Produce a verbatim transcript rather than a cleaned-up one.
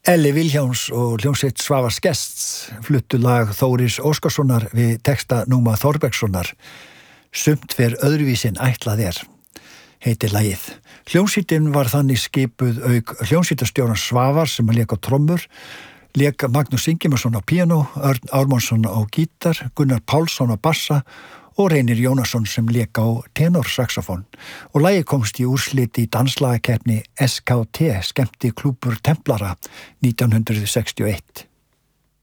Elli Vilhjálms og hljómsveit Svavars Gests fluttu lag Þóris Óskarssonar við texta Núma Þorbergssonar. Sumt fer öðruvísin ætlað er, heitir lagið. Hljómsveitin var þannig skipuð auk hljómsveitarstjórans Svavar sem að lék á trommur, lék Magnús Ingimarsson á píanó, Örn Ármannsson á gítar, Gunnar Pálsson á bassa og Reynir Jónasson sem lék á tenorsaxofón. Og lagið komst í úrslit í danslagakeppni S K T, skemmti klúbbur Templara nítján hundruð sextíu og eitt.